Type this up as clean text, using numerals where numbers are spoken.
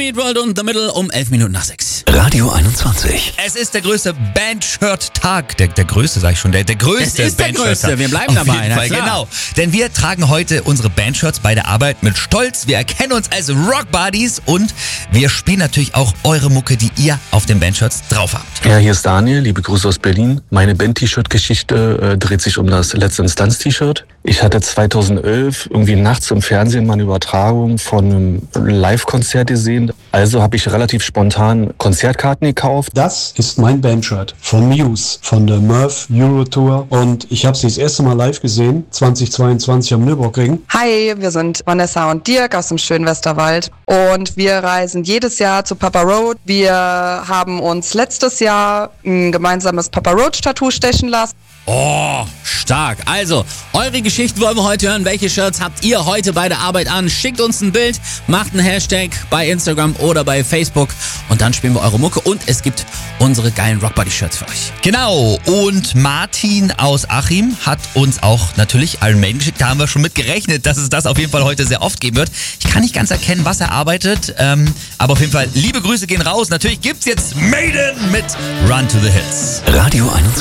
Meat World und The Middle um 11 Minuten nach 6. Radio 21. Es ist der größte Bandshirt-Tag. Der größte, sag ich schon. Der größte Es ist der Bandshirttag. größte. Wir bleiben Auf dabei, jeden na Fall, klar. genau. Denn wir tragen heute unsere Bandshirts bei der Arbeit mit Stolz. Wir erkennen uns als Rock Buddies und wir spielen natürlich auch eure Mucke, die ihr auf den Bandshirts drauf habt. Ja, hier ist Daniel, liebe Grüße aus Berlin. Meine Band-T-Shirt-Geschichte dreht sich um das Letzte Instanz-T-Shirt. Ich hatte 2011 irgendwie nachts im Fernsehen mal eine Übertragung von einem Live-Konzert gesehen. Also habe ich relativ spontan Konzertkarten gekauft. Das ist mein Bandshirt von Muse, von der Murph Euro Tour. Und ich habe sie das erste Mal live gesehen, 2022 am Nürburgring. Hi, wir sind Vanessa und Dirk aus dem schönen Westerwald und wir reisen jedes Jahr zu Papa Roach. Wir haben uns letztes Jahr ein gemeinsames Papa Roach Tattoo stechen lassen. Oh, stark. Also, eure Geschichten wollen wir heute hören. Welche Shirts habt ihr heute bei der Arbeit an? Schickt uns ein Bild, macht einen Hashtag bei Instagram oder bei Facebook und dann spielen wir eure Mucke und es gibt unsere geilen Rockbody-Shirts für euch. Genau. Und Martin aus Achim hat uns auch natürlich Iron Maiden geschickt. Da haben wir schon mit gerechnet, dass es das auf jeden Fall heute sehr oft geben wird. Ich kann nicht ganz erkennen, was er arbeitet, aber auf jeden Fall liebe Grüße gehen raus. Natürlich gibt's jetzt Maiden mit Run to the Hills. Radio 21.